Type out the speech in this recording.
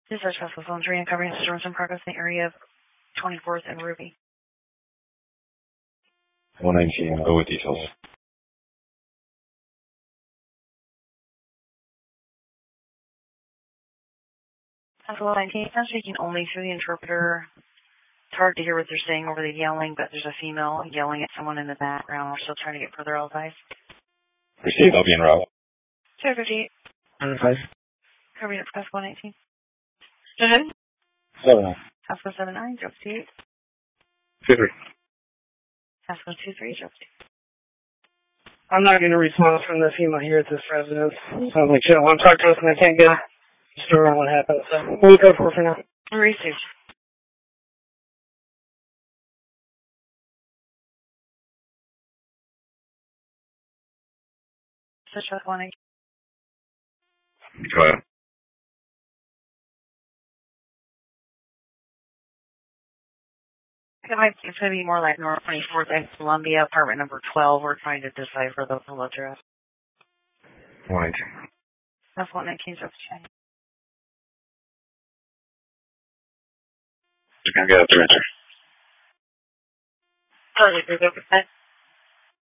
This is Vessel Phone 3 uncovering storms in progress in the area of 24th and Ruby. 119, go with details. Vessel 119, I'm speaking only through the interpreter. It's hard to hear what they're saying over the yelling, but there's a female yelling at someone in the background. We're still trying to get further advice. Received, I'll be en route. 058. 105. Covering it for Vessel 119. Go ahead. 79. Vessel 79, 058. 23. Vessel 23, 058. I'm not getting a response from the female here at this residence. Sounds like she don't want to talk to us and I can't get a story on what happened. So we'll go for it for now. Received. Such as 118. Go ahead. It's going to be more like North 24th and Columbia, apartment number 12. We're trying to decipher the full address. 119. That's 119, 058. You're going to get up to enter. Totally,